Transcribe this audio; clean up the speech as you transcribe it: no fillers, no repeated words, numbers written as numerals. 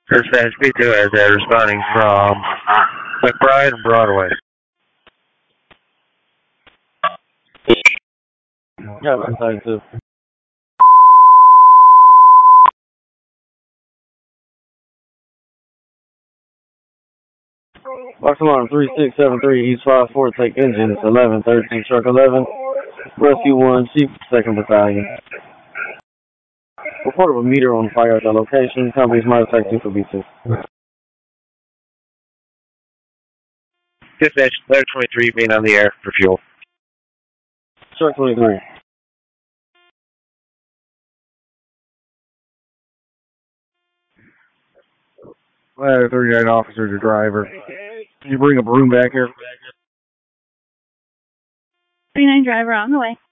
Dispatch P2 as they're responding from McBride and Broadway. Yeah, I'm sorry too. Box alarm 3673 East 54, take engines 1113 truck 11, rescue 1, chief 2nd battalion. Report of a meter on fire at the location. Company's motorcycle for B2. Dispatch, letter 23 being on the air for fuel. Truck 23. Ladder 39 officer to driver. Can you bring a broom back here? 39 driver on the way.